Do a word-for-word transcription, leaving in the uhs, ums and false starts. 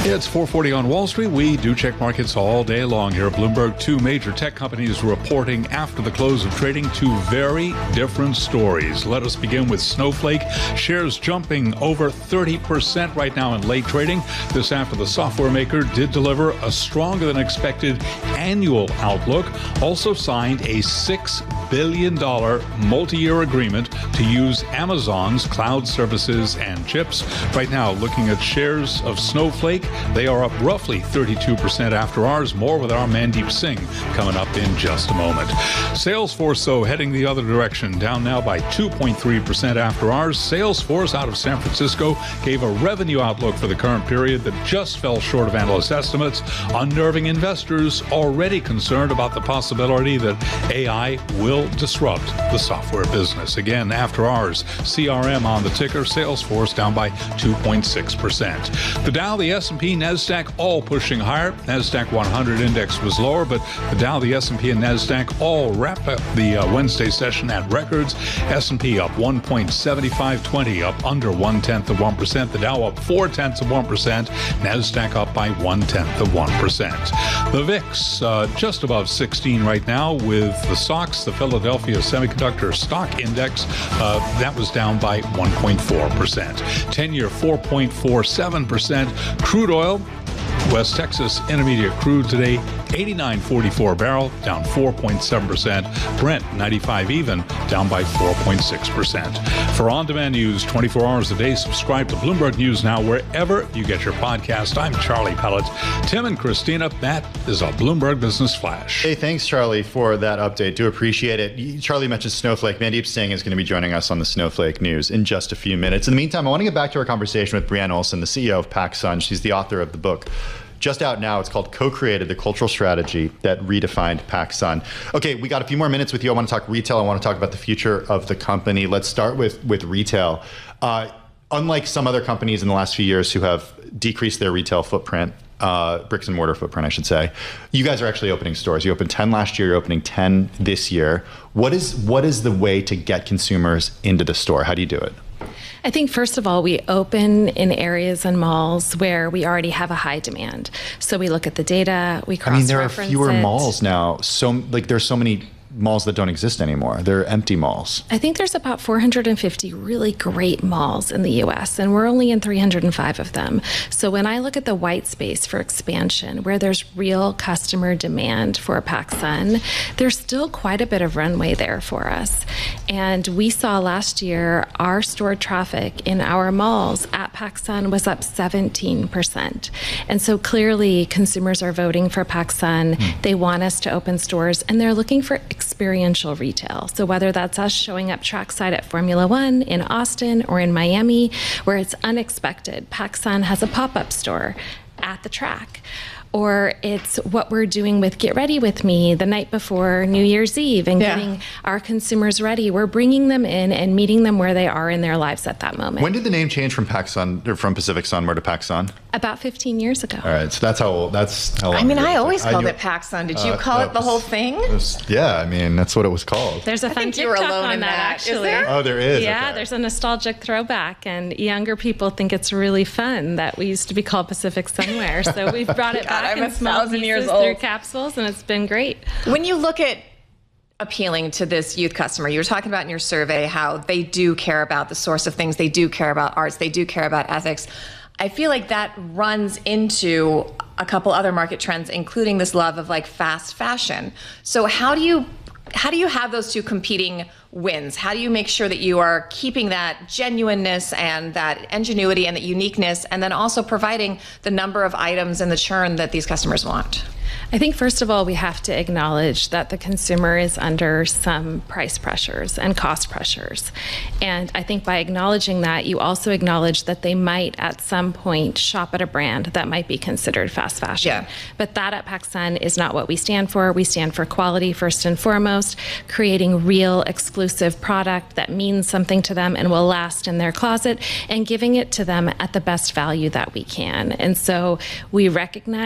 It's four forty on Wall Street. We do check markets all day long here at Bloomberg. Two major tech companies reporting after the close of trading. Two very different stories. Let us begin with Snowflake. Shares jumping over thirty percent right now in late trading. This after the software maker did deliver a stronger than expected annual outlook. Also signed a six billion dollars multi-year agreement to use Amazon's cloud services and chips. Right now, looking at shares of Snowflake, they are up roughly thirty-two percent after hours. More with our Mandeep Singh coming up in just a moment. Salesforce, though, heading the other direction, down now by two point three percent after hours. Salesforce out of San Francisco gave a revenue outlook for the current period that just fell short of analyst estimates, unnerving investors already concerned about the possibility that A I will disrupt the software business. Again, after hours, C R M on the ticker, Salesforce down by two point six percent. The Dow, the S and P, NASDAQ all pushing higher. NASDAQ one hundred index was lower, but the Dow, the S and P, and NASDAQ all wrap up the uh, Wednesday session at records. S and P up one point seven five two zero, up under one-tenth of one percent. The Dow up four-tenths of one percent. NASDAQ up by one-tenth of one percent. The V I X uh, just above sixteen right now, with the S O X, the Philadelphia Semiconductor Stock Index, uh, that was down by one point four percent. ten-year four point four seven percent. Crude oil, West Texas Intermediate crude today, eighty-nine forty-four barrel, down four point seven percent. Brent, ninety-five even, down by four point six percent. For on-demand news twenty-four hours a day, subscribe to Bloomberg News Now wherever you get your podcast. I'm Charlie Pellet. Tim and Christina, that is a Bloomberg Business Flash. Hey, thanks, Charlie, for that update. Do appreciate it. Charlie mentioned Snowflake. Mandeep Singh is going to be joining us on the Snowflake News in just a few minutes. In the meantime, I want to get back to our conversation with Brianne Olsen, the C E O of PacSun. She's the author of the book just out now. It's called Co-Created, the Cultural Strategy That Redefined PacSun. Okay, we got a few more minutes with you. I want to talk retail. I want to talk about the future of the company. Let's start with, with retail. Uh, unlike some other companies in the last few years who have decreased their retail footprint, uh, bricks and mortar footprint, I should say, you guys are actually opening stores. You opened ten last year, you're opening ten this year. What is, what is the way to get consumers into the store? How do you do it? I think, first of all, we open in areas and malls where we already have a high demand. So we look at the data, we cross-reference I mean, there are fewer it. malls now. So, like, there's so many malls that don't exist anymore. They're empty malls. I think there's about four hundred fifty really great malls in the U S, and we're only in three hundred five of them. So when I look at the white space for expansion, where there's real customer demand for PacSun, there's still quite a bit of runway there for us. And we saw last year our store traffic in our malls at PacSun was up seventeen percent. And so clearly consumers are voting for PacSun. Mm. They want us to open stores, and they're looking for experiential retail. So whether that's us showing up trackside at Formula One in Austin or in Miami, where it's unexpected, PacSun has a pop-up store at the track. Or it's what we're doing with Get Ready With Me the night before New Year's Eve and yeah. getting our consumers ready. We're bringing them in and meeting them where they are in their lives at that moment. When did the name change from PacSun, or from Pacific Sunwear to PacSun? About fifteen years ago. All right, so that's how that's how long I mean, I always I called knew, it PacSun. Did you uh, call it the was, whole thing? Was, yeah, I mean, that's what it was called. There's a fun I think TikTok you were alone on in that, that, actually. Is there? Oh, there is? Yeah, okay. There's a nostalgic throwback, and younger people think it's really fun that we used to be called Pacific Sunwear. So we've brought it God, back I'm in a small thousand pieces years through old. capsules, and it's been great. When you look at appealing to this youth customer, you were talking about in your survey how they do care about the source of things, they do care about arts, they do care about ethics. I feel like that runs into a couple other market trends, including this love of like fast fashion. So how do you how do you have those two competing wins? How do you make sure that you are keeping that genuineness and that ingenuity and that uniqueness, and then also providing the number of items and the churn that these customers want? I think, first of all, we have to acknowledge that the consumer is under some price pressures and cost pressures. And I think by acknowledging that, you also acknowledge that they might at some point shop at a brand that might be considered fast fashion. Yeah. But that at PacSun is not what we stand for. We stand for quality first and foremost, creating real exclusive product that means something to them and will last in their closet, and giving it to them at the best value that we can. And so we recognize